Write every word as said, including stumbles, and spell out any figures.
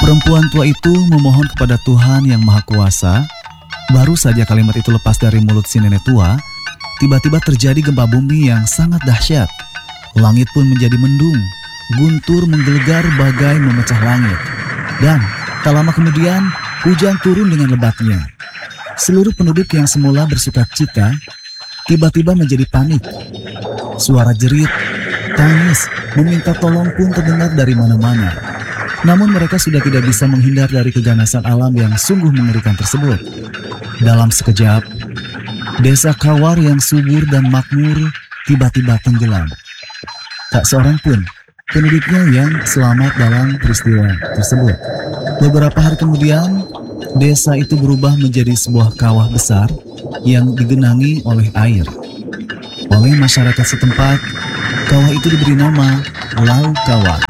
Perempuan tua itu memohon kepada Tuhan yang Maha Kuasa. Baru saja kalimat itu lepas dari mulut si nenek tua, tiba-tiba terjadi gempa bumi yang sangat dahsyat. Langit pun menjadi mendung, guntur menggelegar bagai memecah langit. Dan tak lama kemudian, hujan turun dengan lebatnya. Seluruh penduduk yang semula bersukacita, tiba-tiba menjadi panik. Suara jerit, tangis, meminta tolong pun terdengar dari mana-mana. Namun mereka sudah tidak bisa menghindar dari keganasan alam yang sungguh mengerikan tersebut. Dalam sekejap, desa Kawar yang subur dan makmur tiba-tiba tenggelam. Tak seorang pun penduduknya yang selamat dalam peristiwa tersebut. Beberapa hari kemudian, desa itu berubah menjadi sebuah kawah besar yang digenangi oleh air. Oleh masyarakat setempat, kawah itu diberi nama Lau Kawah.